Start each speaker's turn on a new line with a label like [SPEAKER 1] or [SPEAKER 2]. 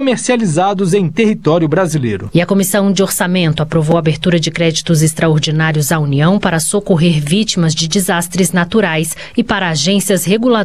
[SPEAKER 1] comercializados em território brasileiro.
[SPEAKER 2] E a Comissão de Orçamento aprovou a abertura de créditos extraordinários à União para socorrer vítimas de desastres naturais e para agências reguladoras